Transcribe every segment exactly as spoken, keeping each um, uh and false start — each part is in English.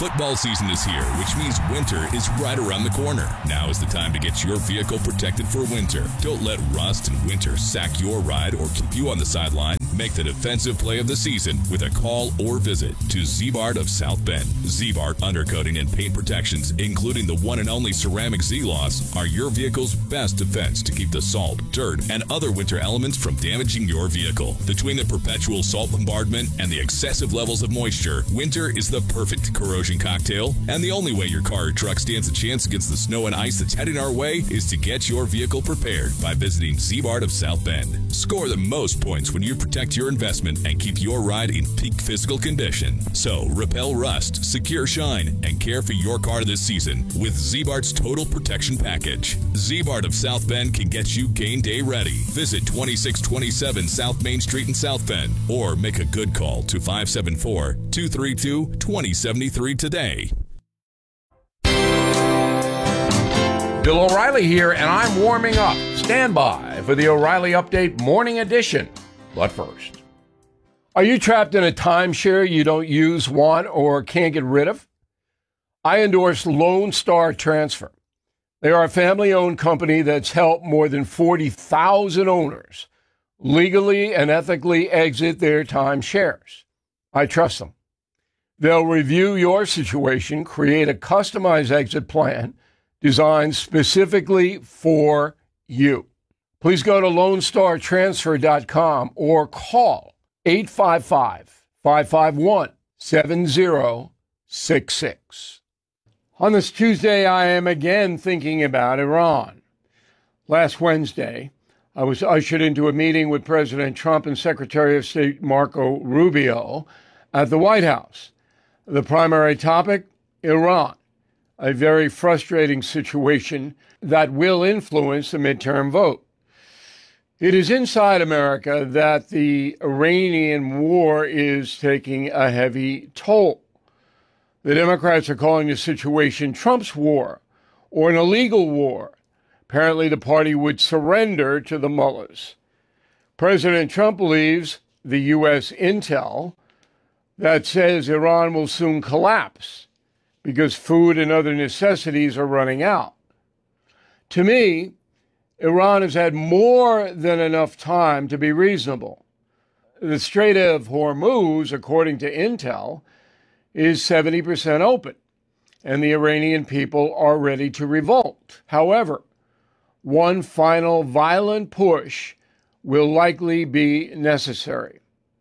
Football season is here, which means winter is right around the corner. Now is the time to get your vehicle protected for winter. Don't let rust and winter sack your ride or keep you on the sideline. Make the defensive play of the season with a call or visit to Ziebart of South Bend. Ziebart Undercoating and Paint Protections, including the one and only ceramic Z-Loss, are your vehicle's best defense to keep the salt, dirt, and other winter elements from damaging your vehicle. Between the perpetual salt bombardment and the excessive levels of moisture, winter is the perfect corrosion cocktail, and the only way your car or truck stands a chance against the snow and ice that's heading our way is to get your vehicle prepared by visiting Ziebart of South Bend. Score the most points when you protect your investment and keep your ride in peak physical condition. So repel rust, secure shine, and care for your car this season with Ziebart's Total Protection Package. Ziebart of South Bend can get you game day ready. Visit twenty-six twenty-seven South Main Street in South Bend or make a good call to five seven four, two three two, two zero seven three today. Bill O'Reilly here, and I'm warming up. Stand by for the O'Reilly Update Morning Edition. But first, are you trapped in a timeshare you don't use, want, or can't get rid of? I endorse Lone Star Transfer. They are a family-owned company that's helped more than forty thousand owners legally and ethically exit their timeshares. I trust them. They'll review your situation, create a customized exit plan designed specifically for you. Please go to lone star transfer dot com or call eight five five, five five one, seven zero six six. On this Tuesday, I am again thinking about Iran. Last Wednesday, I was ushered into a meeting with President Trump and Secretary of State Marco Rubio at the White House. The primary topic, Iran, a very frustrating situation that will influence the midterm vote. It is inside America that the Iranian war is taking a heavy toll. The Democrats are calling the situation Trump's war or an illegal war. Apparently, the party would surrender to the mullahs. President Trump believes the U S intel that says Iran will soon collapse because food and other necessities are running out. To me, Iran has had more than enough time to be reasonable. The Strait of Hormuz, according to intel, is seventy percent open, and the Iranian people are ready to revolt. However, one final violent push will likely be necessary.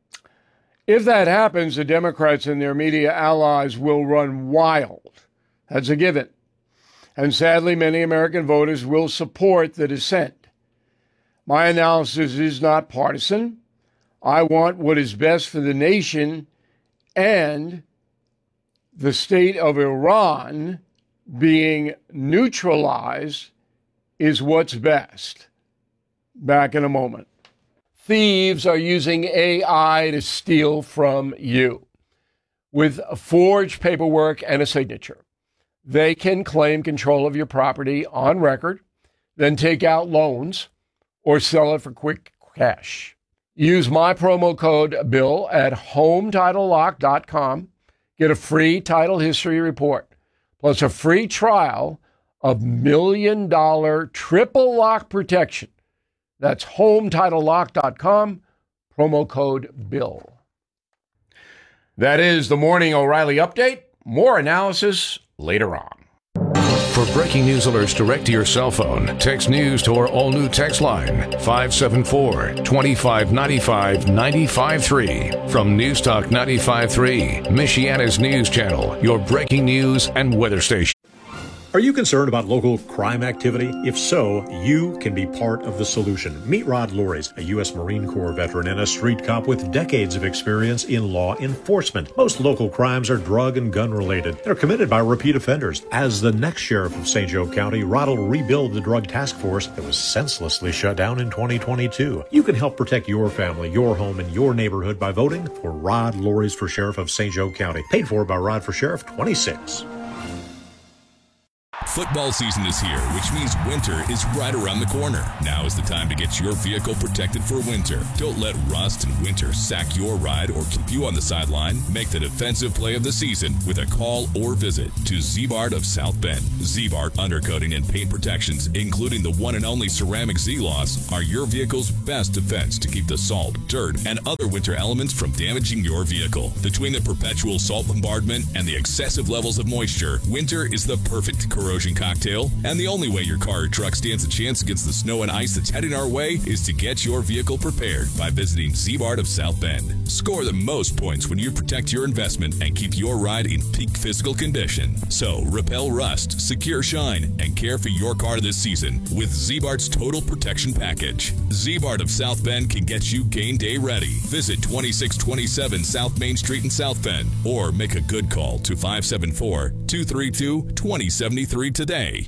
If that happens, the Democrats and their media allies will run wild. That's a given. And sadly, many American voters will support the dissent. My analysis is not partisan. I want what is best for the nation, and the state of Iran being neutralized is what's best. Back in a moment. Thieves are using A I to steal from you. With forged paperwork and a signature, they can claim control of your property on record, then take out loans or sell it for quick cash. Use my promo code BILL at home title lock dot com. Get a free title history report, plus a free trial of million dollar triple lock protection. That's home title lock dot com, promo code BILL. That is the Morning O'Reilly Update. More analysis later on. For breaking news alerts direct to your cell phone, text news to our all-new text line, five seven four, two five nine five, nine five three. From News Talk ninety-five point three, Michiana's news channel, your breaking news and weather station. Are you concerned about local crime activity? If so, you can be part of the solution. Meet Rod Loris, a U S Marine Corps veteran and a street cop with decades of experience in law enforcement. Most local crimes are drug and gun related. They're committed by repeat offenders. As the next sheriff of Saint Joe County, Rod will rebuild the drug task force that was senselessly shut down in twenty twenty-two. You can help protect your family, your home, and your neighborhood by voting for Rod Loris for Sheriff of Saint Joe County. Paid for by Rod for Sheriff twenty-six. Football season is here, which means winter is right around the corner. Now is the time to get your vehicle protected for winter. Don't let rust and winter sack your ride or keep you on the sideline. Make the defensive play of the season with a call or visit to Ziebart of South Bend. Ziebart Undercoating and Paint Protections, including the one and only ceramic Z-Loss, are your vehicle's best defense to keep the salt, dirt, and other winter elements from damaging your vehicle. Between the perpetual salt bombardment and the excessive levels of moisture, winter is the perfect corrosion cocktail, and the only way your car or truck stands a chance against the snow and ice that's heading our way is to get your vehicle prepared by visiting Ziebart of South Bend. Score the most points when you protect your investment and keep your ride in peak physical condition. So, repel rust, secure shine, and care for your car this season with Ziebart's Total Protection Package. Ziebart of South Bend can get you game day ready. Visit twenty-six twenty-seven South Main Street in South Bend or make a good call to five seven four, two three two, two zero seven three today.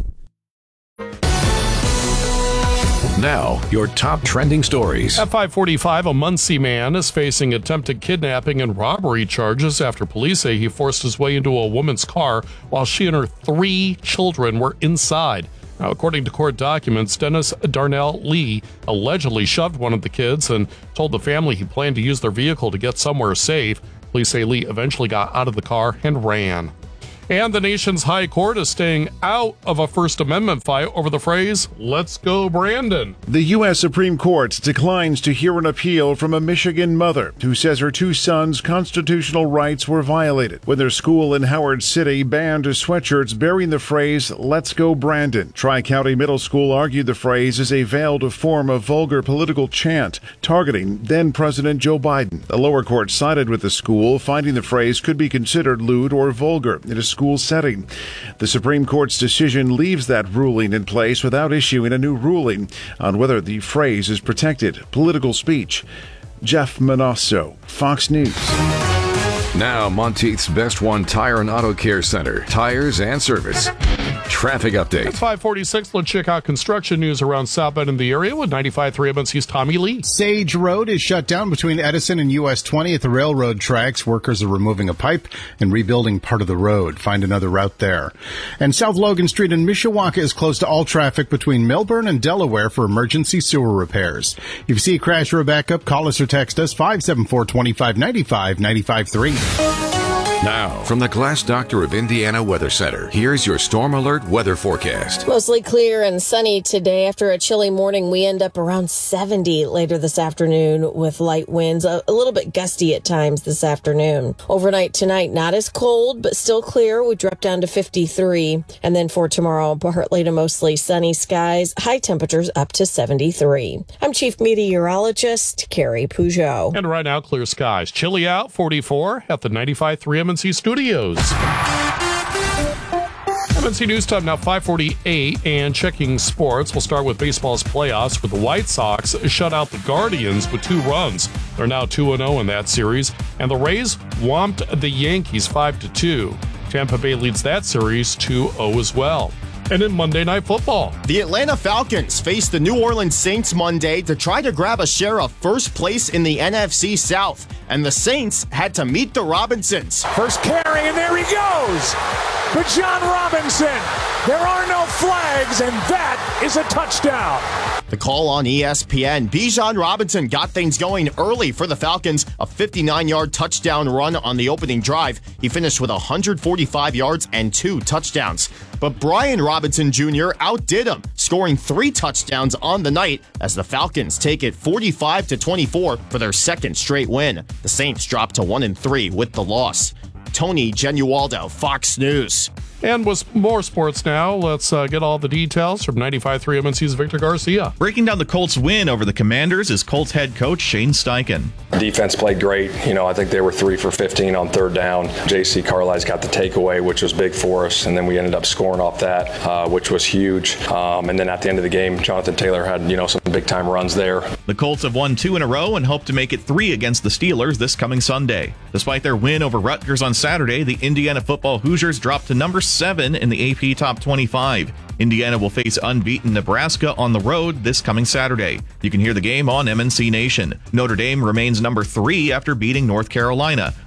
Now, your top trending stories. At five forty-five, a Muncie man is facing attempted kidnapping and robbery charges after police say he forced his way into a woman's car while she and her three children were inside. Now, according to court documents, Dennis Darnell Lee allegedly shoved one of the kids and told the family he planned to use their vehicle to get somewhere safe. Police say Lee eventually got out of the car and ran. And the nation's high court is staying out of a First Amendment fight over the phrase, "Let's go, Brandon." The U S Supreme Court declines to hear an appeal from a Michigan mother who says her two sons' constitutional rights were violated when their school in Howard City banned sweatshirts bearing the phrase, "Let's go, Brandon." Tri-County Middle School argued the phrase is a veiled form of vulgar political chant targeting then-President Joe Biden. The lower court sided with the school, finding the phrase could be considered lewd or vulgar in a school setting. The Supreme Court's decision leaves that ruling in place without issuing a new ruling on whether the phrase is protected political speech. Jeff Manasso, Fox News. Now, Monteith's Best One Tire and Auto Care Center. Tires and service. Traffic update. It's five forty-six. Let's check out construction news around South Bend in the area with ninety-five point three M N C's Tommy Lee. Sage Road is shut down between Edison and U S twenty at the railroad tracks. Workers are removing a pipe and rebuilding part of the road. Find another route there. And South Logan Street in Mishawaka is closed to all traffic between Milburn and Delaware for emergency sewer repairs. If you see a crash or a backup, call us or text us five seven four, two five nine five, nine five three. Now, from the Glass Doctor of Indiana Weather Center, here's your Storm Alert weather forecast. Mostly clear and sunny today. After a chilly morning, we end up around seventy later this afternoon with light winds, a, a little bit gusty at times this afternoon. Overnight tonight, not as cold, but still clear. We drop down to fifty-three. And then for tomorrow, partly to mostly sunny skies, high temperatures up to seventy-three. I'm Chief Meteorologist Carrie Peugeot. And right now, clear skies. Chilly out, forty-four at the ninety-five point three M N C studios. M N C News Time now five forty-eight, and checking sports. We'll start with baseball's playoffs, where the White Sox shut out the Guardians with two runs. They're now two and oh in that series, and the Rays whomped the Yankees five to two. Tampa Bay leads that series two oh as well. And in Monday Night Football, the Atlanta Falcons face the New Orleans Saints Monday to try to grab a share of first place in the N F C South. And the Saints had to meet the Robinsons. First carry, and there he goes. But John Robinson, there are no flags, and that is a touchdown. The call on E S P N. Bijan Robinson got things going early for the Falcons. A fifty-nine-yard touchdown run on the opening drive. He finished with one hundred forty-five yards and two touchdowns. But Brian Robinson Junior outdid him, scoring three touchdowns on the night as the Falcons take it forty-five to twenty-four for their second straight win. The Saints drop to one and three with the loss. Tony Genualdo, Fox News. And with more sports now, let's uh, get all the details from ninety-five point three M N C's Victor Garcia. Breaking down the Colts' win over the Commanders is Colts head coach Shane Steichen. Defense played great. You know, I think they were three for fifteen on third down. J C Carlisle's got the takeaway, which was big for us, and then we ended up scoring off that, uh, which was huge. Um, and then at the end of the game, Jonathan Taylor had, you know, some big-time runs there. The Colts have won two in a row and hope to make it three against the Steelers this coming Sunday. Despite their win over Rutgers on Saturday, the Indiana football Hoosiers dropped to number seven in the A P Top twenty-five. Indiana will face unbeaten Nebraska on the road this coming Saturday. You can hear the game on M N C Nation. Notre Dame remains number three after beating North Carolina.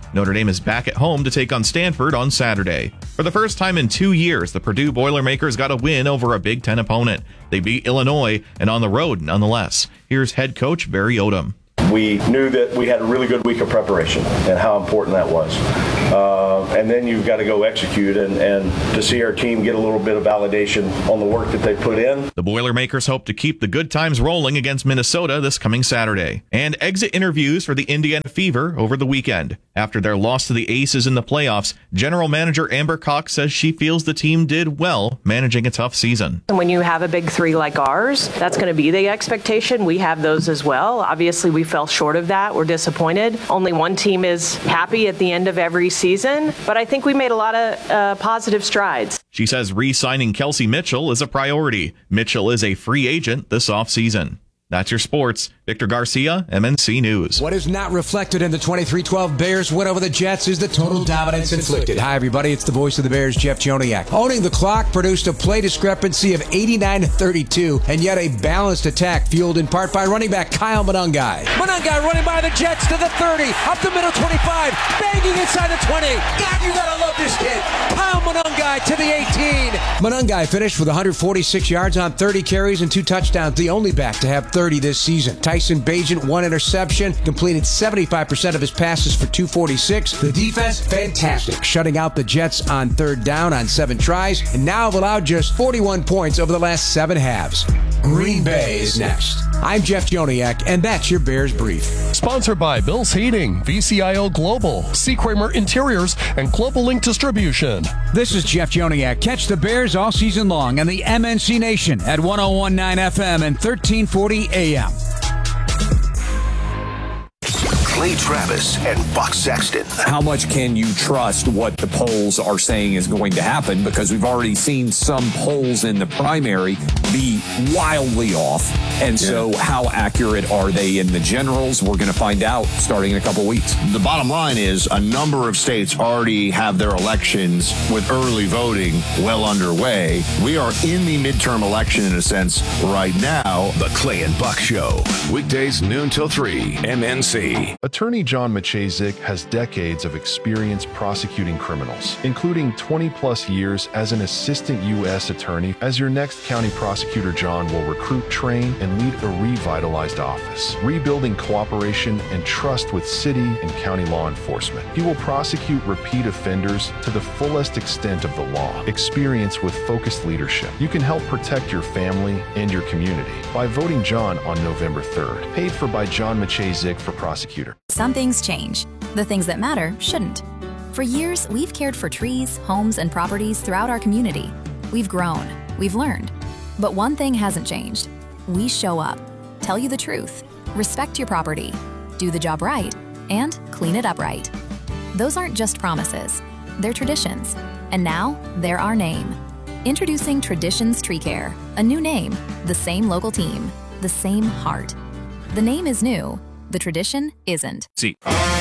Notre Dame is back at home to take on Stanford on Saturday. For the first time in two years, the Purdue Boilermakers got a win over a Big Ten opponent. They beat Illinois, and on the road nonetheless. Here's head coach Barry Odom. We knew that we had a really good week of preparation and how important that was. Uh, and then you've got to go execute and, and to see our team get a little bit of validation on the work that they put in. The Boilermakers hope to keep the good times rolling against Minnesota this coming Saturday. And exit interviews for the Indiana Fever over the weekend. After their loss to the Aces in the playoffs, General Manager Amber Cox says she feels the team did well managing a tough season. And when you have a big three like ours, that's going to be the expectation. We have those as well. Obviously, we fell short of that. We're disappointed. Only one team is happy at the end of every season, but I think we made a lot of uh, positive strides. She says re-signing Kelsey Mitchell is a priority. Mitchell is a free agent this offseason. That's your sports. Victor Garcia, M N C News. What is not reflected in the twenty-three twelve Bears win over the Jets is the total dominance inflicted. Hi, everybody. It's the voice of the Bears, Jeff Joniak. Owning the clock produced a play discrepancy of eighty-nine to thirty-two, and yet a balanced attack fueled in part by running back Kyle Monangai. Monangai running by the Jets to the thirty, up the middle twenty-five, banging inside the twenty. God, you gotta love this kid. Kyle Monangai to the eighteen. Monangai finished with one hundred forty-six yards on thirty carries and two touchdowns, the only back to have thirty this season. Tyson Bagent, one interception, completed seventy-five percent of his passes for two forty-six. The defense, fantastic, shutting out the Jets on third down on seven tries, and now have allowed just forty-one points over the last seven halves. Green Bay is next. I'm Jeff Joniak, and that's your Bears Brief. Sponsored by Bill's Heating, V C I O Global, C. Kramer Interiors, and Global Link Distribution. This is Jeff Joniak. Catch the Bears all season long on the M N C Nation at one oh one point nine F M and thirteen forty A M. Clay Travis and Buck Sexton. How much can you trust what the polls are saying is going to happen? Because we've already seen some polls in the primary be wildly off. And so yeah. How accurate are they in the generals? We're going to find out starting in a couple weeks. The bottom line is a number of states already have their elections with early voting well underway. We are in the midterm election in a sense right now. The Clay and Buck Show. Weekdays noon till three, M N C. Attorney John Maciejczyk has decades of experience prosecuting criminals, including twenty plus years as an assistant U S attorney. As your next county prosecutor, John will recruit, train, and lead a revitalized office, rebuilding cooperation and trust with city and county law enforcement. He will prosecute repeat offenders to the fullest extent of the law. Experience with focused leadership. You can help protect your family and your community by voting John on November third. Paid for by John Maciejczyk for prosecutor. Some things change. The things that matter shouldn't. For years, we've cared for trees, homes, and properties throughout our community. We've grown. We've learned. But one thing hasn't changed. We show up, tell you the truth, respect your property, do the job right, and clean it up right. Those aren't just promises. They're traditions. And now, they're our name. Introducing Traditions Tree Care. A new name, the same local team, the same heart. The name is new. The tradition isn't. See.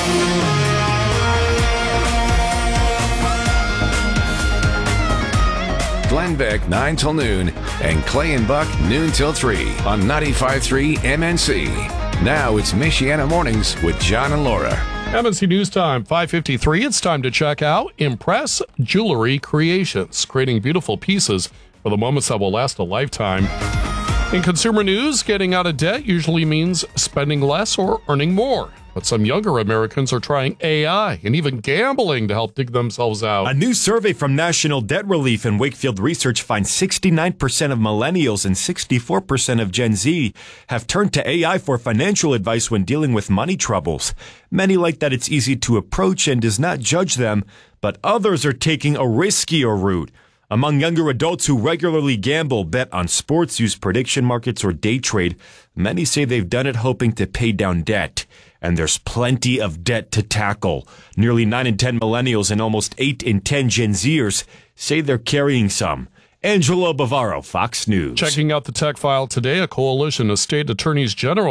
Glenn Beck, nine till noon, and Clay and Buck, noon till three on ninety-five point three M N C. Now it's Michiana Mornings with John and Laura. M N C News Time, five fifty-three. It's time to check out Impress Jewelry Creations, creating beautiful pieces for the moments that will last a lifetime. In consumer news, getting out of debt usually means spending less or earning more. But some younger Americans are trying A I and even gambling to help dig themselves out. A new survey from National Debt Relief and Wakefield Research finds sixty-nine percent of millennials and sixty-four percent of Gen Z have turned to A I for financial advice when dealing with money troubles. Many like that it's easy to approach and does not judge them, but others are taking a riskier route. Among younger adults who regularly gamble, bet on sports, use prediction markets, or day trade, many say they've done it hoping to pay down debt. And there's plenty of debt to tackle. Nearly nine in ten millennials and almost eight in ten Gen Zers say they're carrying some. Angelo Bavaro, Fox News. Checking out the tech file today, a coalition of state attorneys general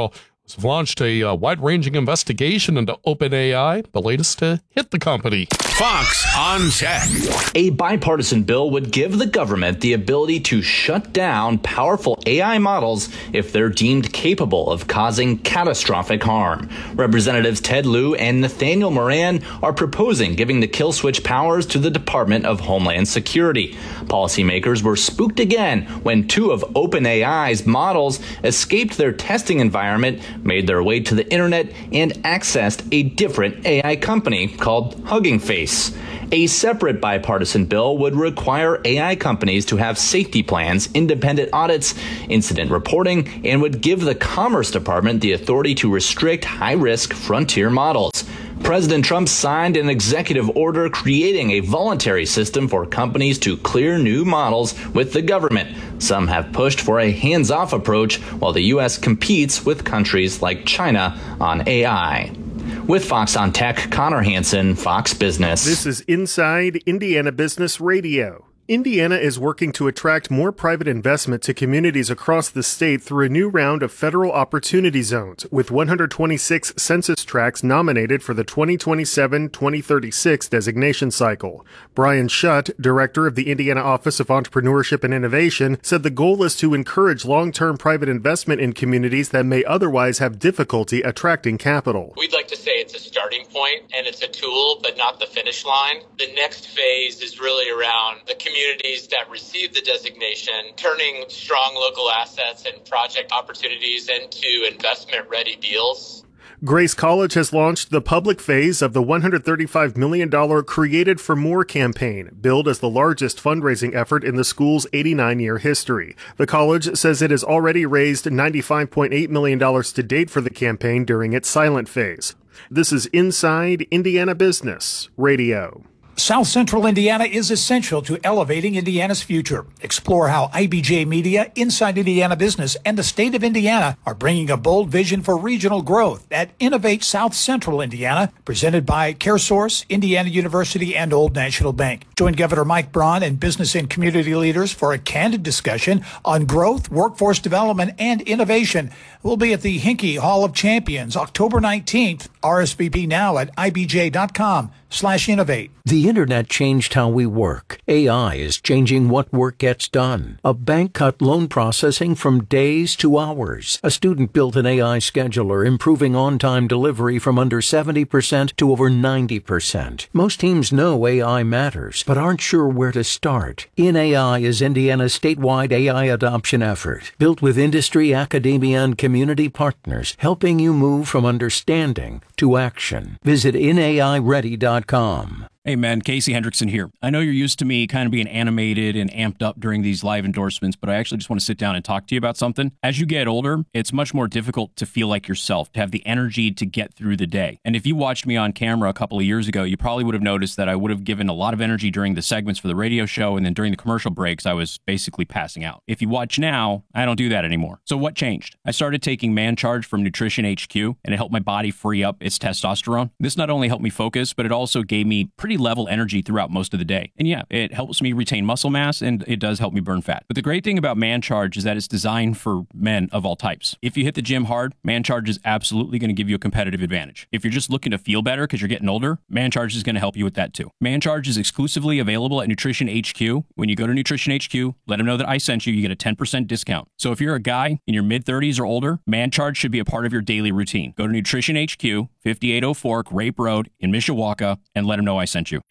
has launched a uh, wide-ranging investigation into OpenAI, the latest to hit the company. Fox on Tech. A bipartisan bill would give the government the ability to shut down powerful A I models if they're deemed capable of causing catastrophic harm. Representatives Ted Lieu and Nathaniel Moran are proposing giving the kill switch powers to the Department of Homeland Security. Policymakers were spooked again when two of OpenAI's models escaped their testing environment, made their way to the internet, and accessed a different A I company called Hugging Face. A separate bipartisan bill would require A I companies to have safety plans, independent audits, incident reporting, and would give the Commerce Department the authority to restrict high-risk frontier models. President Trump signed an executive order creating a voluntary system for companies to clear new models with the government. Some have pushed for a hands-off approach, while the U S competes with countries like China on A I. With Fox on Tech, Connor Hansen, Fox Business. This is Inside Indiana Business Radio. Indiana is working to attract more private investment to communities across the state through a new round of federal opportunity zones, with one hundred twenty-six census tracts nominated for the twenty twenty-seven to twenty thirty-six designation cycle. Brian Schutt, director of the Indiana Office of Entrepreneurship and Innovation, said the goal is to encourage long-term private investment in communities that may otherwise have difficulty attracting capital. We'd like to say it's a starting point and it's a tool, but not the finish line. The next phase is really around the community communities that receive the designation, turning strong local assets and project opportunities into investment-ready deals. Grace College has launched the public phase of the one hundred thirty-five million dollars Created for More campaign, billed as the largest fundraising effort in the school's eighty-nine-year history. The college says it has already raised ninety-five point eight million dollars to date for the campaign during its silent phase. This is Inside Indiana Business Radio. South Central Indiana is essential to elevating Indiana's future. Explore how I B J Media, Inside Indiana Business, and the state of Indiana are bringing a bold vision for regional growth at Innovate South Central Indiana, presented by CareSource, Indiana University, and Old National Bank. Join Governor Mike Braun and business and community leaders for a candid discussion on growth, workforce development, and innovation. We'll be at the Hinkey Hall of Champions October nineteenth. R S V P now at I B J dot com slash innovate. The internet changed how we work. A I is changing what work gets done. A bank cut loan processing from days to hours. A student built an A I scheduler, improving on-time delivery from under seventy percent to over ninety percent. Most teams know A I matters, but aren't sure where to start. In A I is Indiana's statewide A I adoption effort, built with industry, academia, and community partners, helping you move from understanding to action. Visit in A I ready dot com. Hey man, Casey Hendrickson here. I know you're used to me kind of being animated and amped up during these live endorsements, but I actually just want to sit down and talk to you about something. As you get older, it's much more difficult to feel like yourself, to have the energy to get through the day. And if you watched me on camera a couple of years ago, you probably would have noticed that I would have given a lot of energy during the segments for the radio show, and then during the commercial breaks, I was basically passing out. If you watch now, I don't do that anymore. So what changed? I started taking Man Charge from Nutrition H Q, and it helped my body free up its testosterone. This not only helped me focus, but it also gave me pretty level energy throughout most of the day. And yeah, it helps me retain muscle mass, and it does help me burn fat. But the great thing about Man Charge is that it's designed for men of all types. If you hit the gym hard, Man Charge is absolutely going to give you a competitive advantage. If you're just looking to feel better because you're getting older, Man Charge is going to help you with that too. Man Charge is exclusively available at Nutrition H Q. When you go to Nutrition H Q, let them know that I sent you, you get a ten percent discount. So if you're a guy in your mid thirties or older, Man Charge should be a part of your daily routine. Go to Nutrition H Q, fifty-eight oh four Grape Road in Mishawaka, and let them know I sent you.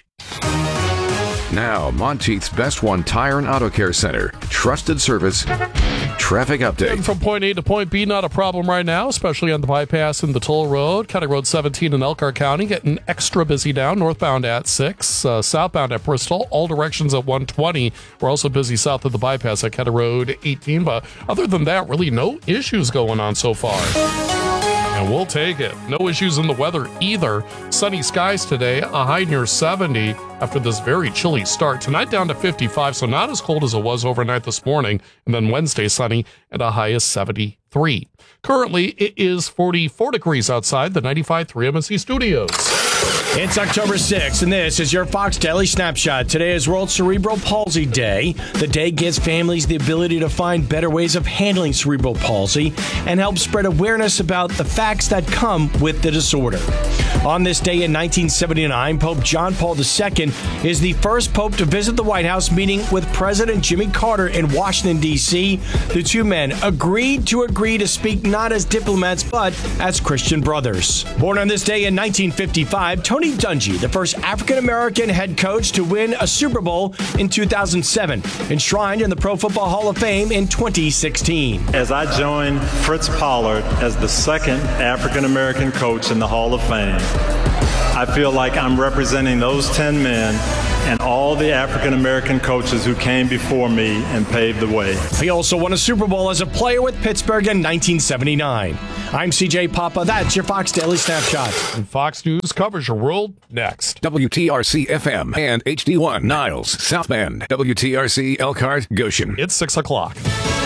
Now, Monteith's Best One Tire and Auto Care Center. Trusted service. Traffic update. Getting from point A to point B, not a problem right now, especially on the bypass and the toll road. County Road seventeen in Elkhart County getting extra busy down. Northbound at six, uh, southbound at Bristol. All directions at one twenty. We're also busy south of the bypass at County Road eighteen. But other than that, really no issues going on so far. And we'll take it. No issues in the weather either. Sunny skies today, a high near seventy after this very chilly start. Tonight down to fifty-five, so not as cold as it was overnight this morning. And then Wednesday sunny and a high of seventy-three. three. Currently, it is forty-four degrees outside the ninety-five point three M N C studios. It's October sixth, and this is your Fox Daily Snapshot. Today is World Cerebral Palsy Day. The day gives families the ability to find better ways of handling cerebral palsy and help spread awareness about the facts that come with the disorder. On this day in nineteen seventy-nine, Pope John Paul the Second is the first pope to visit the White House, meeting with President Jimmy Carter in Washington, D C The two men agreed to agree to speak not as diplomats, but as Christian brothers. Born on this day in nineteen fifty-five, Tony Dungy, the first African-American head coach to win a Super Bowl in two thousand seven, enshrined in the Pro Football Hall of Fame in twenty sixteen. As I join Fritz Pollard as the second African-American coach in the Hall of Fame, I feel like I'm representing those ten men and all the African-American coaches who came before me and paved the way. He also won a Super Bowl as a player with Pittsburgh in nineteen seventy-nine. I'm C J Papa. That's your Fox Daily Snapshot. And Fox News covers your world next. W T R C F M and H D one Niles, South Bend. W T R C Elkhart, Goshen. It's six o'clock.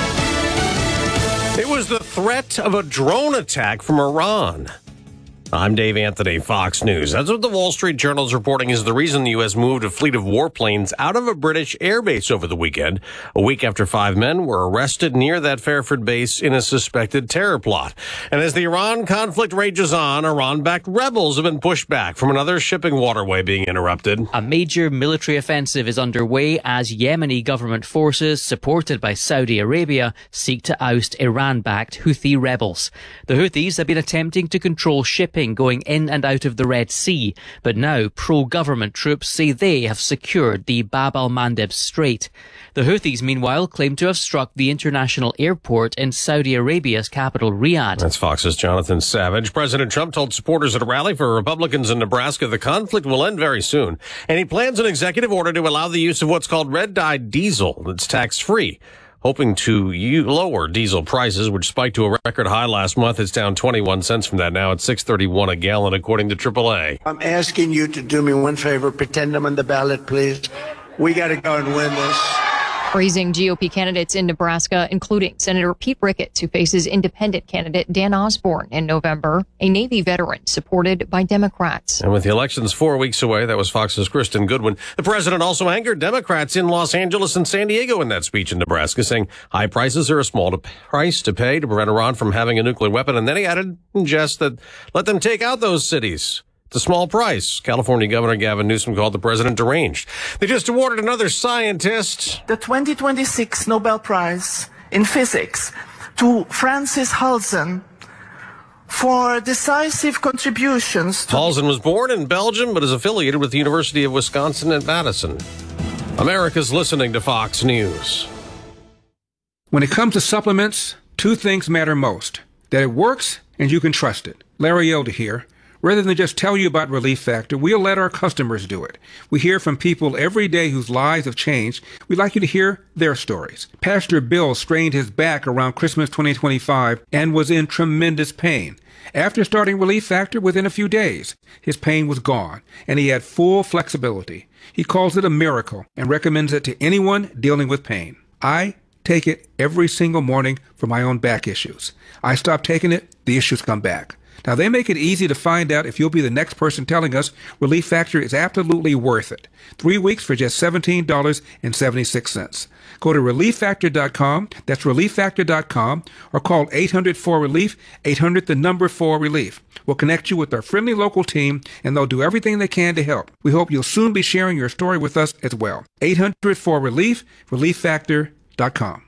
It was the threat of a drone attack from Iran. I'm Dave Anthony, Fox News. That's what the Wall Street Journal is reporting is the reason the U S moved a fleet of warplanes out of a British airbase over the weekend, a week after five men were arrested near that Fairford base in a suspected terror plot. And as the Iran conflict rages on, Iran-backed rebels have been pushed back from another shipping waterway being interrupted. A major military offensive is underway as Yemeni government forces, supported by Saudi Arabia, seek to oust Iran-backed Houthi rebels. The Houthis have been attempting to control shipping going in and out of the Red Sea, but now pro-government troops say they have secured the Bab al-Mandeb Strait. The Houthis, meanwhile, claim to have struck the international airport in Saudi Arabia's capital, Riyadh. That's Fox's Jonathan Savage. President Trump told supporters at a rally for Republicans in Nebraska the conflict will end very soon, and he plans an executive order to allow the use of what's called red-dyed diesel that's tax-free. Hoping to lower diesel prices, which spiked to a record high last month. It's down twenty-one cents from that now at six thirty-one a gallon, according to triple A. I'm asking you to do me one favor. Pretend I'm on the ballot, please. We got to go and win this. Praising G O P candidates in Nebraska, including Senator Pete Ricketts, who faces independent candidate Dan Osborne in November, a Navy veteran supported by Democrats. And with the elections four weeks away, that was Fox's Kristen Goodwin. The president also angered Democrats in Los Angeles and San Diego in that speech in Nebraska, saying high prices are a small price to pay to prevent Iran from having a nuclear weapon. And then he added in jest that let them take out those cities. It's a small price. California Governor Gavin Newsom called the president deranged. They just awarded another scientist the twenty twenty-six Nobel Prize in Physics to Francis Halzen for decisive contributions. To- Halzen was born in Belgium but is affiliated with the University of Wisconsin at Madison. America's listening to Fox News. When it comes to supplements, two things matter most: that it works and you can trust it. Larry Elder here. Rather than just tell you about Relief Factor, we'll let our customers do it. We hear from people every day whose lives have changed. We'd like you to hear their stories. Pastor Bill strained his back around Christmas twenty twenty-five and was in tremendous pain. After starting Relief Factor, within a few days, his pain was gone, and he had full flexibility. He calls it a miracle and recommends it to anyone dealing with pain. I take it every single morning for my own back issues. I stop taking it, the issues come back. Now, they make it easy to find out if you'll be the next person telling us Relief Factor is absolutely worth it. Three weeks for just seventeen dollars and seventy-six cents. Go to relief factor dot com, that's relief factor dot com, or call eight hundred four relief, eight hundred the number four relief. We'll connect you with our friendly local team, and they'll do everything they can to help. We hope you'll soon be sharing your story with us as well. eight hundred four relief, relief factor dot com.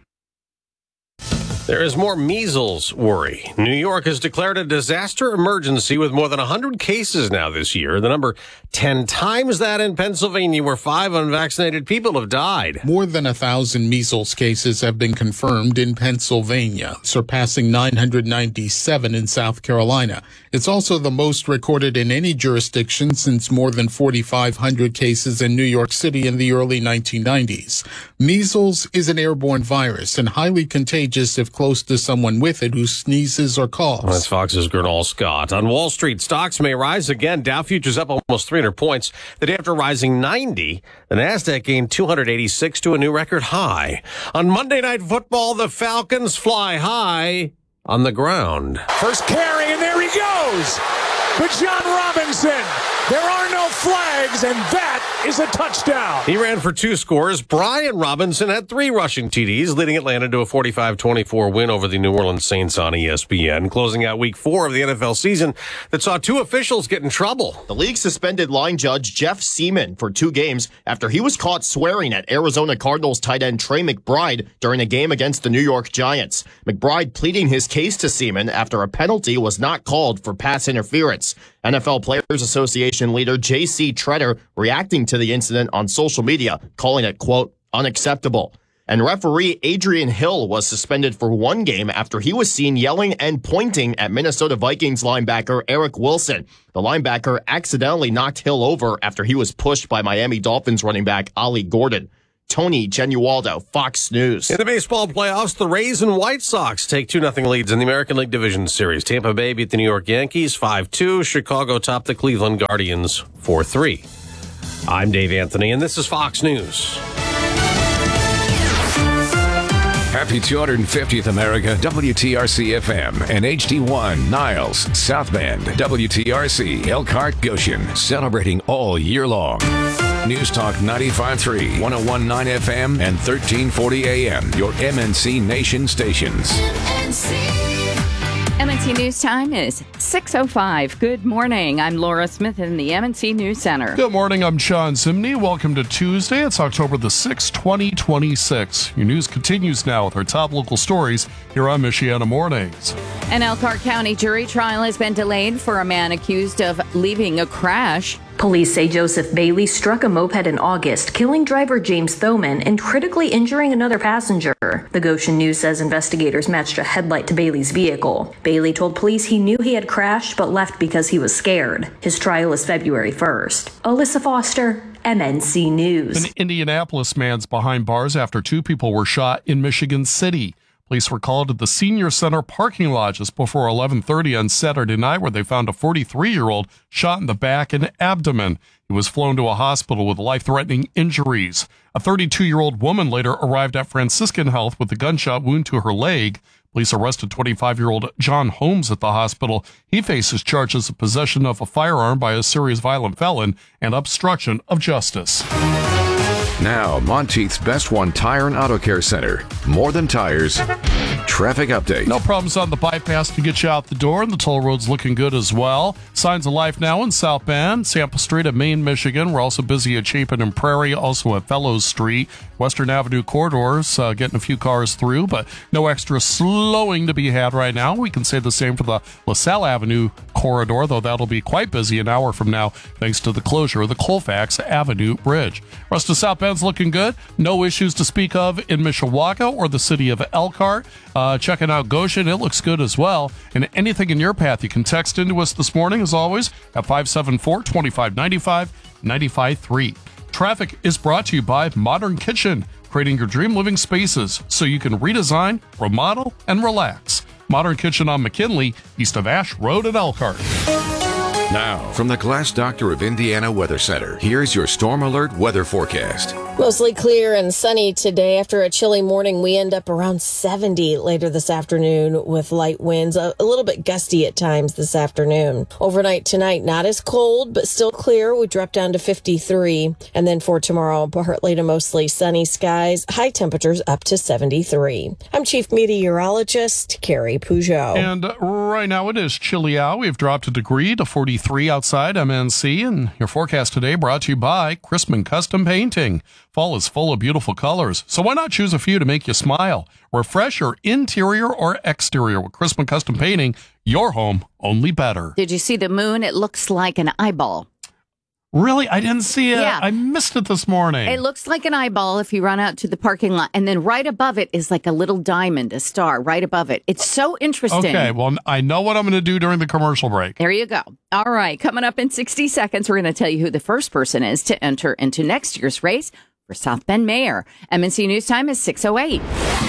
There is more measles worry. New York has declared a disaster emergency with more than one hundred cases now this year. The number ten times that in Pennsylvania, where five unvaccinated people have died. More than a thousand measles cases have been confirmed in Pennsylvania, surpassing nine hundred ninety-seven in South Carolina. It's also the most recorded in any jurisdiction since more than forty-five hundred cases in New York City in the early nineteen nineties. Measles is an airborne virus and highly contagious if close to someone with it who sneezes or coughs. That's Fox's Gernal Scott. On Wall Street, stocks may rise again. Dow futures up almost three hundred points. The day after rising ninety, the Nasdaq gained two hundred eighty-six to a new record high. On Monday Night Football, the Falcons fly high, on the ground. First carry, and there he goes. But John Robinson, there are no flags, and that is a touchdown. He ran for two scores. Brian Robinson had three rushing T Ds, leading Atlanta to a forty-five twenty-four win over the New Orleans Saints on E S P N, closing out week four of the N F L season that saw two officials get in trouble. The league suspended line judge Jeff Seaman for two games after he was caught swearing at Arizona Cardinals tight end Trey McBride during a game against the New York Giants. McBride pleading his case to Seaman after a penalty was not called for pass interference. N F L Players Association leader J C Treader reacting to the incident on social media, calling it, quote, unacceptable. And referee Adrian Hill was suspended for one game after he was seen yelling and pointing at Minnesota Vikings linebacker Eric Wilson. The linebacker accidentally knocked Hill over after he was pushed by Miami Dolphins running back Ollie Gordon. Tony Genualdo, Fox News. In the baseball playoffs, the Rays and White Sox take two nothing leads in the American League Division Series. Tampa Bay beat the New York Yankees five two. Chicago topped the Cleveland Guardians four three. I'm Dave Anthony, and this is Fox News. Happy two hundred fiftieth America, W T R C F M and H D one, Niles, South Bend, W T R C, Elkhart, Goshen, celebrating all year long. News Talk ninety-five point three, one oh one point nine F M, and thirteen forty A M, your M N C Nation stations. M N C News Time is six oh five. Good morning. I'm Laura Smith in the M N C News Center. Good morning. I'm Sean Zimney. Welcome to Tuesday. It's October the sixth, twenty twenty-six. Your news continues now with our top local stories here on Michiana Mornings. An Elkhart County jury trial has been delayed for a man accused of leaving a crash. Police say Joseph Bailey struck a moped in August, killing driver James Thoman and critically injuring another passenger. The Goshen News says investigators matched a headlight to Bailey's vehicle. Bailey told police he knew he had crashed but left because he was scared. His trial is February first. Alyssa Foster, M N C News. An Indianapolis man's behind bars after two people were shot in Michigan City. Police were called to the Senior Center parking lot just before eleven thirty on Saturday night, where they found a forty-three-year-old shot in the back and abdomen. He was flown to a hospital with life-threatening injuries. A thirty-two-year-old woman later arrived at Franciscan Health with a gunshot wound to her leg. Police arrested twenty-five-year-old John Holmes at the hospital. He faces charges of possession of a firearm by a serious violent felon and obstruction of justice. Now, Monteith's Best One Tire and Auto Care Center. More than tires. Traffic update. No problems on the bypass to get you out the door, and the toll road's looking good as well. Signs of life now in South Bend, Sample Street at Main, Michigan. We're also busy at Chapin and Prairie, also at Fellows Street. Western Avenue corridors, uh, getting a few cars through, but no extra slowing to be had right now. We can say the same for the LaSalle Avenue corridor, though that'll be quite busy an hour from now, thanks to the closure of the Colfax Avenue Bridge. Rest of South Bend's looking good. No issues to speak of in Mishawaka or the city of Elkhart. Uh, checking out Goshen, it looks good as well. And anything in your path, you can text into us this morning, as always, at five seven four, two five nine five, nine five three. Traffic is brought to you by Modern Kitchen, creating your dream living spaces so you can redesign, remodel, and relax. Modern Kitchen on McKinley, east of Ash Road at Elkhart. Now, from the Glass Doctor of Indiana Weather Center, here's your Storm Alert weather forecast. Mostly clear and sunny today. After a chilly morning, we end up around seventy later this afternoon with light winds, a, a little bit gusty at times this afternoon. Overnight tonight, not as cold, but still clear. We drop down to fifty-three. And then for tomorrow, partly to mostly sunny skies, high temperatures up to seventy-three. I'm Chief Meteorologist Carrie Peugeot. And right now it is chilly out. We've dropped a degree to forty-three outside M N C. And your forecast today brought to you by Chrisman Custom Painting. Fall is full of beautiful colors, so why not choose a few to make you smile? Refresh your interior or exterior with Chrisman Custom Painting. Your home, only better. Did you see the moon? It looks like an eyeball. Really? I didn't see it. Yeah. I missed it this morning. It looks like an eyeball if you run out to the parking lot. And then right above it is like a little diamond, a star right above it. It's so interesting. Okay, well, I know what I'm going to do during the commercial break. There you go. All right, coming up in sixty seconds, we're going to tell you who the first person is to enter into next year's race for South Bend Mayor. M N C News Time is six oh eight.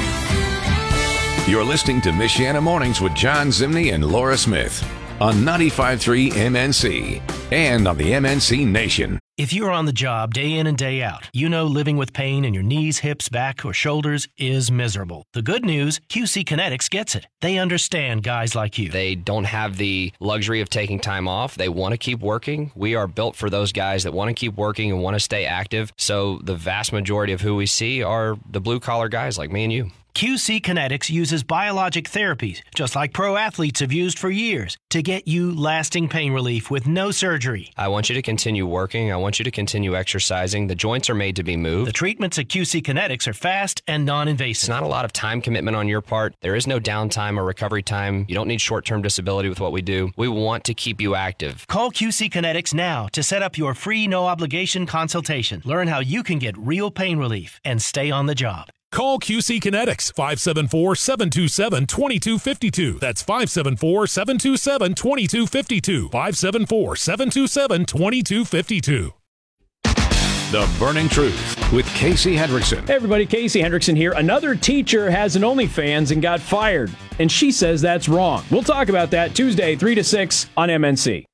You're listening to Michiana Mornings with John Zimney and Laura Smith on ninety-five point three M N C and on the M N C Nation. If you're on the job day in and day out, you know living with pain in your knees, hips, back, or shoulders is miserable. The good news, Q C Kinetics gets it. They understand guys like you. They don't have the luxury of taking time off. They want to keep working. We are built for those guys that want to keep working and want to stay active. So the vast majority of who we see are the blue-collar guys like me and you. Q C Kinetics uses biologic therapies, just like pro athletes have used for years, to get you lasting pain relief with no surgery. I want you to continue working. I want you to continue exercising. The joints are made to be moved. The treatments at Q C Kinetics are fast and non-invasive. It's not a lot of time commitment on your part. There is no downtime or recovery time. You don't need short-term disability with what we do. We want to keep you active. Call Q C Kinetics now to set up your free no-obligation consultation. Learn how you can get real pain relief and stay on the job. Call Q C Kinetics, five seven four, seven two seven, two two five two. That's five seven four, seven two seven, two two five two. five seven four, seven two seven, two two five two. The Burning Truth with Casey Hendrickson. Hey everybody, Casey Hendrickson here. Another teacher has an OnlyFans and got fired, and she says that's wrong. We'll talk about that Tuesday, three to six on M N C.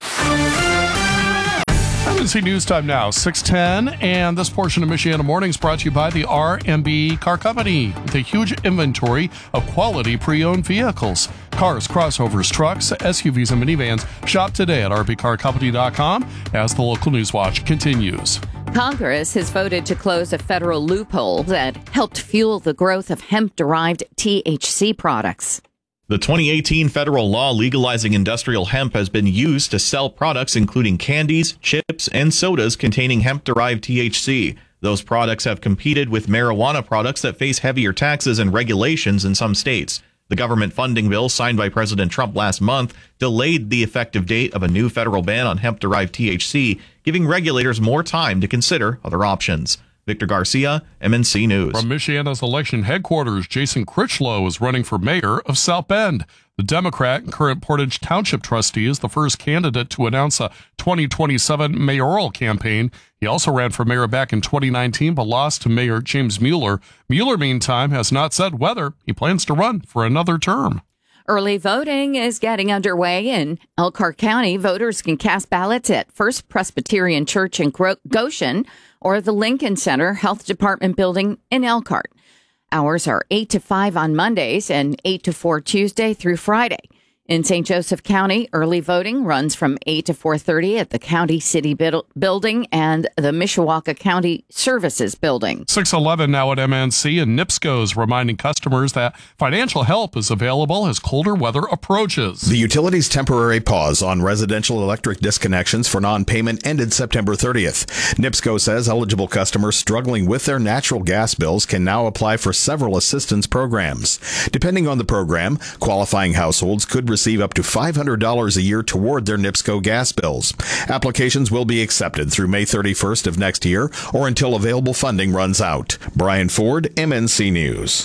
M N C News Time now, six ten, and this portion of Michiana Mornings brought to you by the R and B Car Company, with a huge inventory of quality pre-owned vehicles. Cars, crossovers, trucks, S U Vs, and minivans. Shop today at r b car company dot com as the local news watch continues. Congress has voted to close a federal loophole that helped fuel the growth of hemp-derived T H C products. The twenty eighteen federal law legalizing industrial hemp has been used to sell products including candies, chips, and sodas containing hemp-derived T H C. Those products have competed with marijuana products that face heavier taxes and regulations in some states. The government funding bill signed by President Trump last month delayed the effective date of a new federal ban on hemp-derived T H C, giving regulators more time to consider other options. Victor Garcia, M N C News. From Michiana's election headquarters, Jason Critchlow is running for mayor of South Bend. The Democrat and current Portage Township trustee is the first candidate to announce a twenty twenty-seven mayoral campaign. He also ran for mayor back in twenty nineteen, but lost to Mayor James Mueller. Mueller, meantime, has not said whether he plans to run for another term. Early voting is getting underway in Elkhart County. Voters can cast ballots at First Presbyterian Church in Goshen or the Lincoln Center Health Department building in Elkhart. Hours are eight to five on Mondays and eight to four Tuesday through Friday. In Saint Joseph County, early voting runs from eight to four thirty at the County City Building and the Mishawaka County Services Building. six eleven now at M N C, and NIPSCO is reminding customers that financial help is available as colder weather approaches. The utility's temporary pause on residential electric disconnections for non-payment ended September thirtieth. NIPSCO says eligible customers struggling with their natural gas bills can now apply for several assistance programs. Depending on the program, qualifying households could receive receive up to five hundred dollars a year toward their NIPSCO gas bills. Applications will be accepted through May thirty-first of next year or until available funding runs out. Brian Ford, M N C News.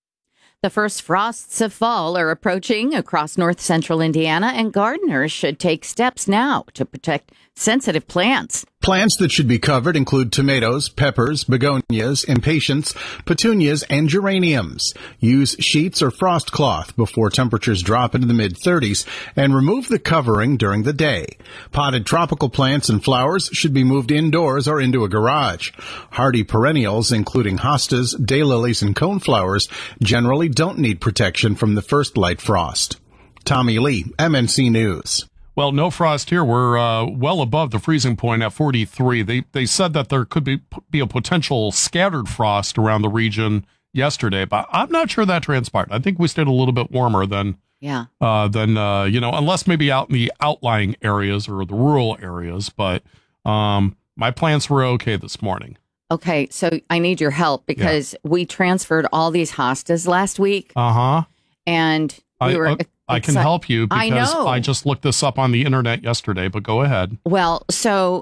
The first frosts of fall are approaching across north central Indiana, and gardeners should take steps now to protect sensitive plants. Plants that should be covered include tomatoes, peppers, begonias, impatiens, petunias, and geraniums. Use sheets or frost cloth before temperatures drop into the mid-thirties and remove the covering during the day. Potted tropical plants and flowers should be moved indoors or into a garage. Hardy perennials, including hostas, daylilies, and coneflowers, generally don't need protection from the first light frost. Tommy Lee, M N C News. Well, no frost here. We're uh, well above the freezing point at forty-three. They they said that there could be be a potential scattered frost around the region yesterday, but I'm not sure that transpired. I think we stayed a little bit warmer than yeah uh, than uh, you know, unless maybe out in the outlying areas or the rural areas. But um, my plants were okay this morning. Okay, so I need your help because yeah. we transferred all these hostas last week. Uh huh. And we I, were. Uh, I can help you because I, know. I just looked this up on the internet yesterday, but go ahead. Well, so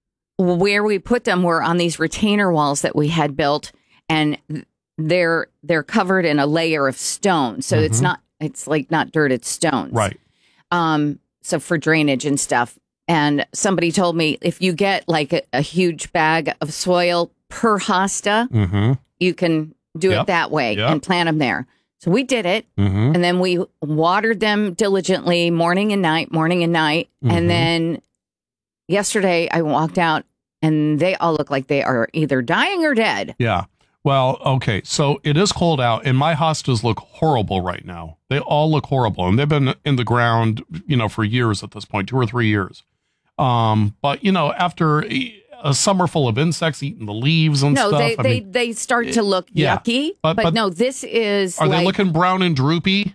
where we put them were on these retainer walls that we had built, and they're they're covered in a layer of stone. So mm-hmm. it's not it's like not dirt, it's stones. Right. Um, so for drainage and stuff. And somebody told me if you get like a, a huge bag of soil per hosta, mm-hmm. you can do yep. it that way yep. and plant them there. So we did it, mm-hmm. and then we watered them diligently morning and night, morning and night. Mm-hmm. And then yesterday I walked out and they all look like they are either dying or dead. Yeah. Well, okay. So it is cold out, and my hostas look horrible right now. They all look horrible, and they've been in the ground, you know, for years at this point, two or three years. Um, but you know, after a summer full of insects eating the leaves and no, stuff, they I they, mean, they start to look yeah, yucky. but- But, but no, this is are like they looking brown and droopy?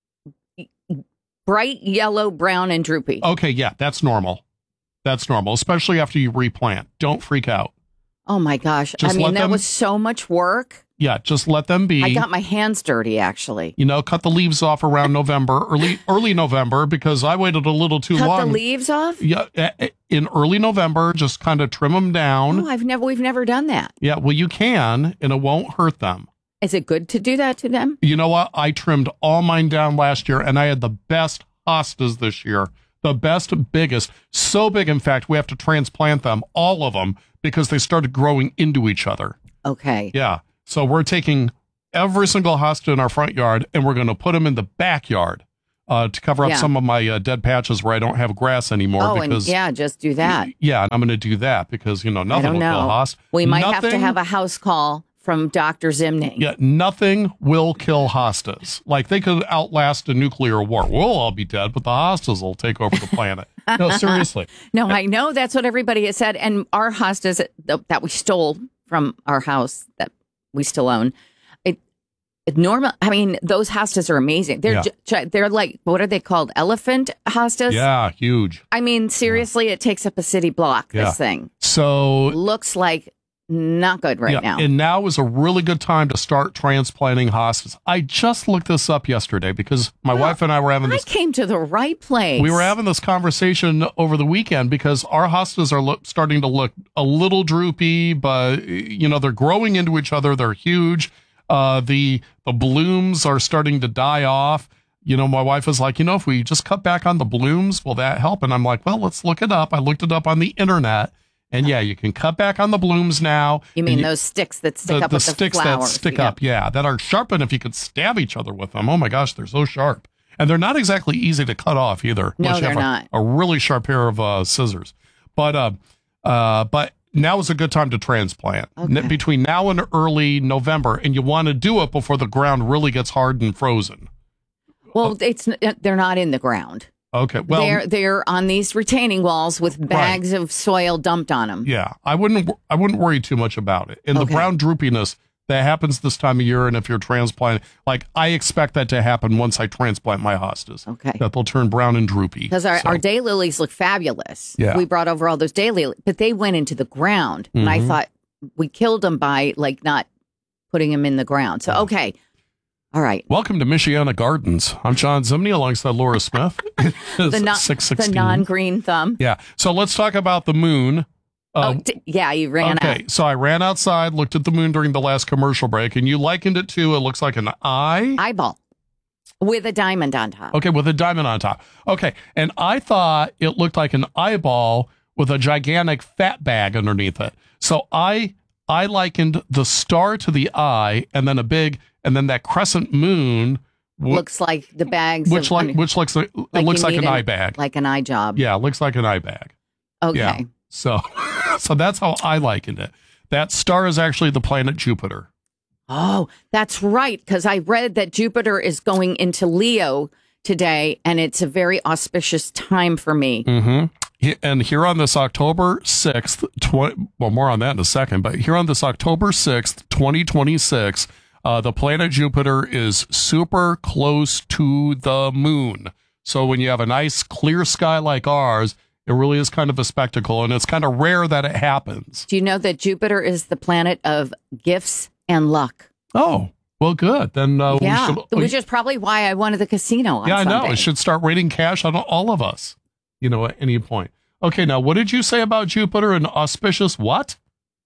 bright yellow, brown, and droopy. Okay, yeah, that's normal. That's normal, especially after you replant. Don't freak out. Oh my gosh! Just I mean, let that them- was so much work. Yeah, just let them be. I got my hands dirty, actually. You know, cut the leaves off around November, early early November, because I waited a little too Cut long. the leaves off? Yeah, eh, in early November, just kind of trim them down. Oh, I've never. We've never done that. Yeah, well, you can, and it won't hurt them. Is it good to do that to them? You know what? I trimmed all mine down last year, and I had the best hostas this year. The best, biggest. So big, in fact, we have to transplant them, all of them, because they started growing into each other. Okay. Yeah. So we're taking every single hosta in our front yard, and we're going to put them in the backyard uh, to cover up Yeah. some of my uh, dead patches where I don't have grass anymore. Oh, because, and yeah, just do that. Yeah, and I'm going to do that because, you know, I nothing don't will know. kill hosta. We might have to Nothing- have a house call from Doctor Zimning. Yeah, nothing will kill hostas. Like, they could outlast a nuclear war. We'll all be dead, but the hostas will take over the planet. No, seriously. No, I know that's what everybody has said. And our hostas that, that we stole from our house that we still own, it, it normal. I mean, those hostas are amazing. They're Yeah. ju- they're like, what are they called? Elephant hostas? Yeah, huge. I mean, seriously, it takes up a city block. This Yeah. thing So looks like not good right yeah, now. and now is a really good time to start transplanting hostas. I just looked this up yesterday because my wife and I were having I this. came to the right place. We were having this conversation over the weekend because our hostas are look, starting to look a little droopy, but you know they're growing into each other. They're huge. Uh, the the blooms are starting to die off. You know, my wife was like, you know, if we just cut back on the blooms, will that help? And I'm like, well, let's look it up. I looked it up on the internet. And yeah, you can cut back on the blooms now. You mean And those sticks that stick the, up the with sticks the that flowers? stick yeah. up, yeah, that are sharp enough you could stab each other with them. Oh my gosh, they're so sharp, and they're not exactly easy to cut off either. No, unless you they're have a, not. a really sharp pair of uh, scissors. But uh, uh, but now is a good time to transplant. Okay. N- between now and early November, and you want to do it before the ground really gets hard and frozen. Well, it's they're not in the ground. Okay, well, they're they're on these retaining walls with bags of soil dumped on them. yeah, I wouldn't I wouldn't worry too much about it. And Okay. the brown droopiness that happens this time of year, and if you're transplanting, like I expect that to happen once I transplant my hostas. Okay. That they'll turn brown and droopy. Because our, So, our daylilies look fabulous. Yeah. We brought over all those daylilies, but they went into the ground. And I Mhm. thought we killed them by like not putting them in the ground. So, okay. All right. welcome to Michiana Gardens. I'm John Zimney alongside Laura Smith. The, non- six the sixteen. non-green thumb. Yeah. So let's talk about the moon. Uh, oh, d- yeah, you ran okay, out. so I ran outside, looked at the moon during the last commercial break, and you likened it to, it looks like an eye. Eyeball with a diamond on top. Okay, with a diamond on top. Okay, and I thought it looked like an eyeball with a gigantic fat bag underneath it. So I I likened the star to the eye, and then a big, and then that crescent moon, w- Looks like the bags. which of, like which looks like, like it looks you like need an eye bag. Like an eye job. Yeah, it looks like an eye bag. Okay. Yeah. So so that's how I likened it. That star is actually the planet Jupiter. Oh, that's right. Because I read that Jupiter is going into Leo today, and it's a very auspicious time for me. Mm-hmm. And here on this October sixth, twenty, well, more on that in a second, but here on this October sixth, twenty twenty-six, uh, the planet Jupiter is super close to the moon. So when you have a nice clear sky like ours, it really is kind of a spectacle, and it's kind of rare that it happens. Do you know that Jupiter is the planet of gifts and luck? Oh, well, good. Then uh, yeah, we should. which is probably why I wanted the casino on yeah, I know. Sunday. It should start raining cash on all of us, you know, at any point. Okay, now, what did you say about Jupiter and auspicious what?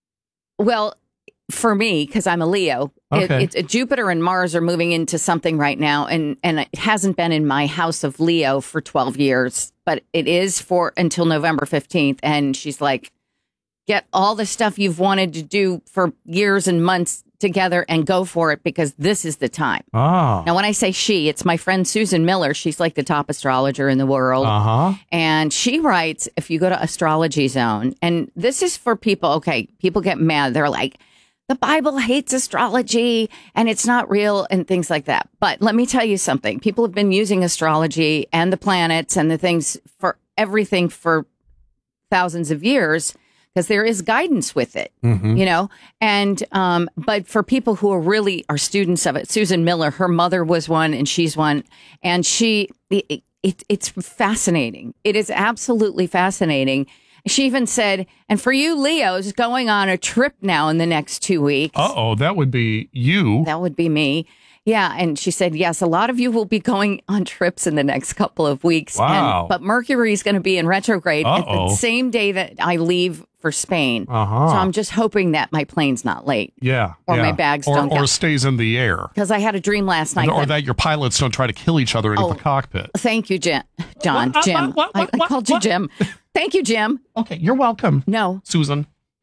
Well, for me, because I'm a Leo, Okay. it, it's Jupiter and Mars are moving into something right now, and and it hasn't been in my house of Leo for twelve years, but it is for until November fifteenth. And she's like, get all the stuff you've wanted to do for years and months together and go for it because this is the time. Ah. Now, when I say she, it's my friend Susan Miller. She's like the top astrologer in the world. Uh-huh. And she writes, if you go to Astrology Zone, and this is for people, okay, people get mad. They're like, the Bible hates astrology and it's not real and things like that. But let me tell you something. People have been using astrology and the planets and the things for everything for thousands of years because there is guidance with it, Mhm. you know? And, um, but for people who are really are students of it, Susan Miller, her mother was one and she's one. And she, it, it, it's fascinating. It is absolutely fascinating. She even said, and for you Leos going on a trip now in the next two weeks. Uh-oh, that would be you. That would be me. Yeah. And she said, yes, a lot of you will be going on trips in the next couple of weeks. Wow. And, but Mercury is going to be in retrograde at Uh-oh. the same day that I leave for Spain. Uh-huh. So I'm just hoping that my plane's not late. Yeah. Or yeah. my bags or, don't Or get- stays in the air. Because I had a dream last night. Or that- that your pilots don't try to kill each other in Oh. the cockpit. Thank you, Jim. John. What? Jim. What? What? I, I called you Jim. Thank you, Jim. Okay, you're welcome. No. Susan.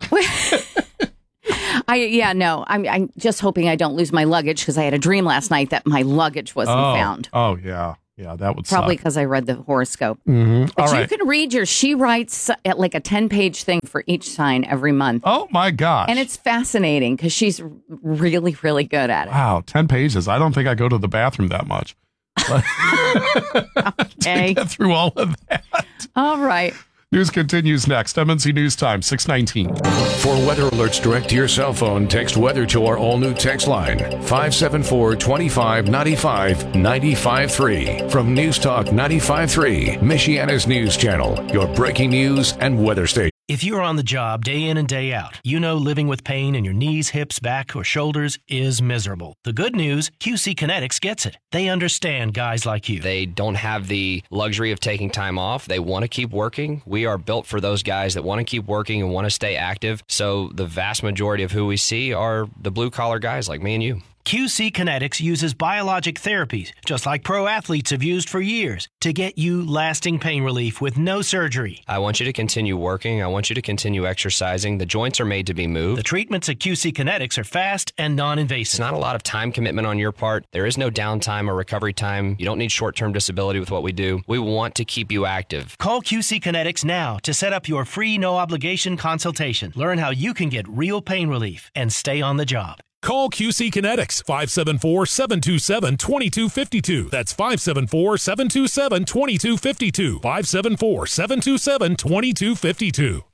I yeah no I'm I'm just hoping I don't lose my luggage because I had a dream last night that my luggage wasn't oh. found. Oh, yeah. Yeah, that would Probably suck. because I read the horoscope. Mm-hmm. But All you right. can read your. She writes at like a ten page thing for each sign every month. Oh my gosh! And it's fascinating because she's really really good at it. Wow, ten pages. I don't think I go to the bathroom that much. But Okay. to get through all of that. All right. News continues next. M N C News Time, six nineteen. For weather alerts direct to your cell phone, text weather to our all-new text line, five seven four, two five nine five, nine five three. From News Talk ninety-five point three, Michiana's news channel, your breaking news and weather station. If you're on the job day in and day out, you know living with pain in your knees, hips, back, or shoulders is miserable. The good news, Q C Kinetics gets it. They understand guys like you. They don't have the luxury of taking time off. They want to keep working. We are built for those guys that want to keep working and want to stay active. So the vast majority of who we see are the blue-collar guys like me and you. Q C Kinetics uses biologic therapies, just like pro athletes have used for years, to get you lasting pain relief with no surgery. I want you to continue working. I want you to continue exercising. The joints are made to be moved. The treatments at Q C Kinetics are fast and non-invasive. It's not a lot of time commitment on your part. There is no downtime or recovery time. You don't need short-term disability with what we do. We want to keep you active. Call Q C Kinetics now to set up your free no-obligation consultation. Learn how you can get real pain relief and stay on the job. Call Q C Kinetics, five seven four, seven two seven, two two five two. That's five seven four, seven two seven, two two five two. five seven four, seven two seven, two two five two.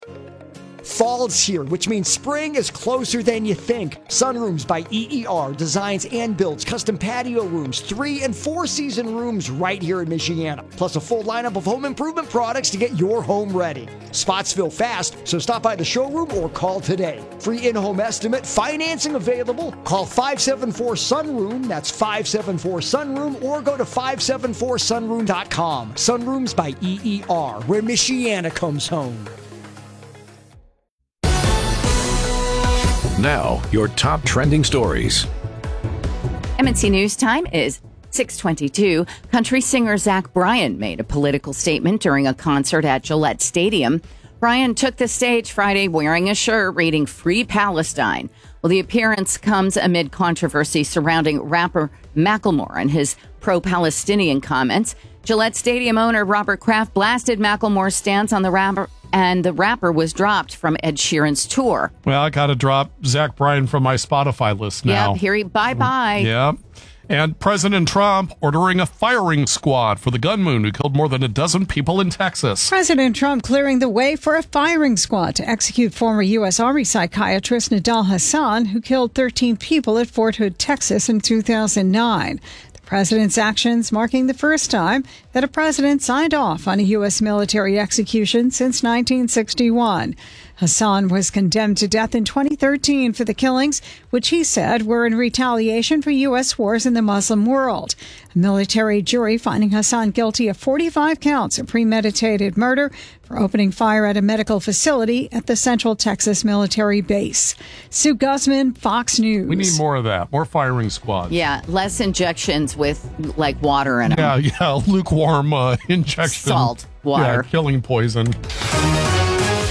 Fall's here, which means spring is closer than you think. Sunrooms by E E R designs and builds custom patio rooms, three and four season rooms right here in Michiana, plus a full lineup of home improvement products to get your home ready. Spots fill fast, so stop by the showroom or call today. Free in-home estimate, financing available. Call five seven four sunroom, that's five seven four sunroom, or go to five seven four sunroom dot com. Sunrooms by E E R, where Michiana comes home. Now, your top trending stories. M N C News Time is six twenty-two. Country singer Zach Bryan made a political statement during a concert at Gillette Stadium. Bryan took the stage Friday wearing a shirt reading Free Palestine. Well, the appearance comes amid controversy surrounding rapper Macklemore and his pro-Palestinian comments. Gillette Stadium owner Robert Kraft blasted Macklemore's stance on the rapper, and the rapper was dropped from Ed Sheeran's tour. Well, I got to drop Zach Bryan from my Spotify list now. Yep, here he, bye-bye. Yep. And President Trump ordering a firing squad for the gunman who killed more than a dozen people in Texas. President Trump clearing the way for a firing squad to execute former U S. Army psychiatrist Nidal Hasan, who killed thirteen people at Fort Hood, Texas in two thousand nine. The president's actions marking the first time that a president signed off on a U S military execution since nineteen sixty-one. Hasan was condemned to death in twenty thirteen for the killings, which he said were in retaliation for U S wars in the Muslim world. A military jury finding Hasan guilty of forty-five counts of premeditated murder for opening fire at a medical facility at the Central Texas military base. Sue Guzman, Fox News. We need more of that, more firing squads. Yeah, less injections with like water in them. Yeah, yeah, lukewarm uh, injection. Salt, water. Yeah, killing poison.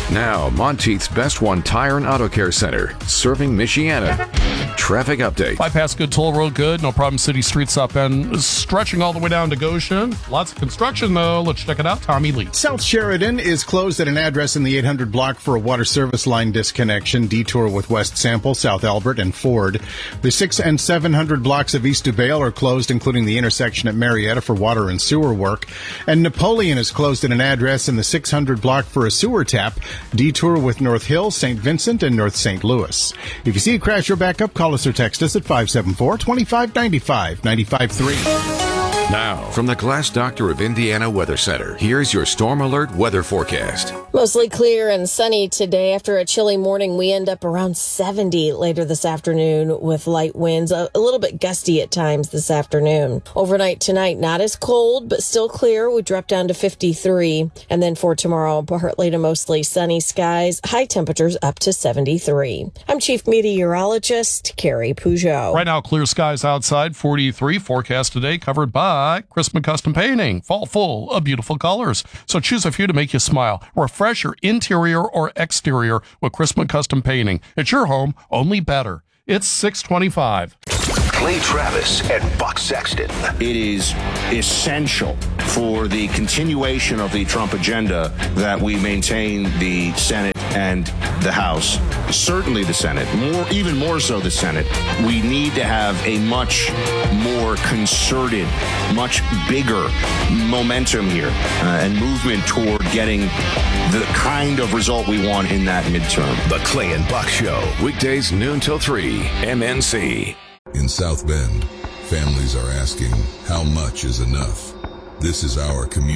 Now, Monteith's Best One Tire and Auto Care Center, serving Michiana. Traffic update. Bypass good, toll road good. No problem. City Street South Bend stretching all the way down to Goshen. Lots of construction, though. Let's check it out. Tommy Lee. South Sheridan is closed at an address in the eight hundred block for a water service line disconnection. Detour with West Sample, South Albert, and Ford. The six and seven hundred blocks of East DuVale are closed, including the intersection at Marietta for water and sewer work. And Napoleon is closed at an address in the six hundred block for a sewer tap. Detour with North Hill, Saint Vincent, and North Saint Louis. If you see a crash or backup, call us or text us at five seven four, two five nine five, nine five three. Now, from the Glass Doctor of Indiana Weather Center, here's your Storm Alert weather forecast. Mostly clear and sunny today. After a chilly morning, we end up around seventy later this afternoon with light winds, a, a little bit gusty at times this afternoon. Overnight tonight, not as cold, but still clear. We drop down to fifty-three. And then for tomorrow, partly to mostly sunny skies, high temperatures up to seventy-three. I'm Chief Meteorologist Carrie Peugeot. Right now, clear skies outside, forty-three. Forecast today covered by Chrisman Custom Painting. Fall full of beautiful colors. So choose a few to make you smile. Refresh your interior or exterior with Chrisman Custom Painting. It's your home, only better. It's six twenty-five. Clay Travis and Buck Sexton. It is essential for the continuation of the Trump agenda that we maintain the Senate and the House, certainly the Senate, more, even more so the Senate. We need to have a much more concerted, much bigger momentum here uh, and movement toward getting the kind of result we want in that midterm. The Clay and Buck Show, weekdays noon till three, M N C. In South Bend, families are asking, how much is enough? This is our community.